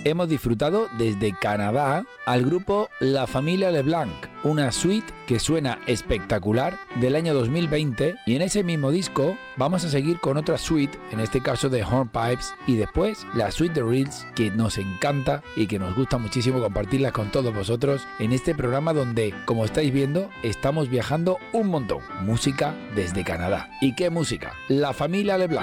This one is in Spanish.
hemos disfrutado desde Canadá al grupo La Familia LeBlanc, una suite que suena espectacular del año 2020, y en ese mismo disco vamos a seguir con otra suite, en este caso de Hornpipes, y después la suite de Reels, que nos encanta y que nos gusta muchísimo compartirlas con todos vosotros en este programa donde, como estáis viendo, estamos viajando un montón. Música desde Canadá. ¿Y qué música? La Familia LeBlanc.